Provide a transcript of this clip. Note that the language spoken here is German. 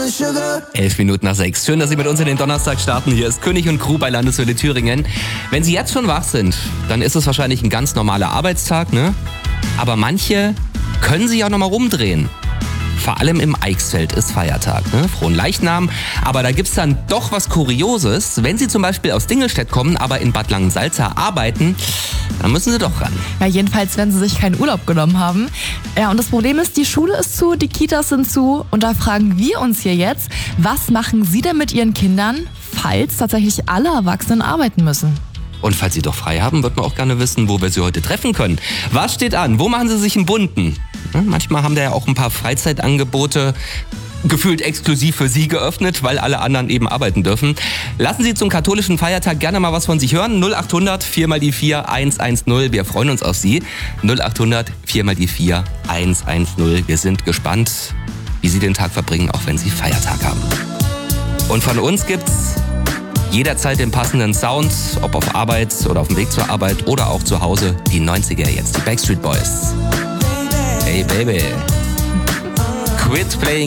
11:05. Schön, dass Sie mit uns in den Donnerstag starten. Hier ist König und Crew bei Landeswelle Thüringen. Wenn Sie jetzt schon wach sind, dann ist es wahrscheinlich ein ganz normaler Arbeitstag, ne? Aber manche können sich auch nochmal rumdrehen. Vor allem im Eichsfeld ist Feiertag, ne? Frohen Leichnam. Aber da gibt's dann doch was Kurioses. Wenn Sie zum Beispiel aus Dingelstedt kommen, aber in Bad Langensalza arbeiten, dann müssen Sie doch ran. Ja, jedenfalls, wenn sie sich keinen Urlaub genommen haben. Ja, und das Problem ist, die Schule ist zu, die Kitas sind zu. Und da fragen wir uns hier jetzt, was machen Sie denn mit Ihren Kindern, falls tatsächlich alle Erwachsenen arbeiten müssen? Und falls Sie doch frei haben, wird man auch gerne wissen, wo wir Sie heute treffen können. Was steht an? Wo machen Sie sich einen bunten? Manchmal haben da ja auch ein paar Freizeitangebote gefühlt exklusiv für Sie geöffnet, weil alle anderen eben arbeiten dürfen. Lassen Sie zum katholischen Feiertag gerne mal was von sich hören. 0800 4x4 110. Wir freuen uns auf Sie. 0800 4x4 110. Wir sind gespannt, wie Sie den Tag verbringen, auch wenn Sie Feiertag haben. Und von uns gibt's jederzeit den passenden Sound, ob auf Arbeit oder auf dem Weg zur Arbeit oder auch zu Hause. Die 90er jetzt, die Backstreet Boys. Hey Baby, quit playing